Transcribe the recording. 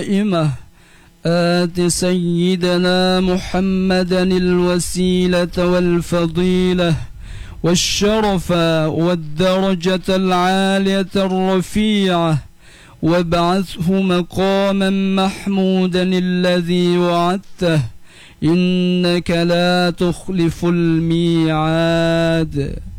دائمة آت سيدنا محمدا الوسيلة والفضيلة والشرف والدرجة العالية الرفيعة وابعثه مقاما محمودا الذي وعدته إنك لا تخلف الميعاد.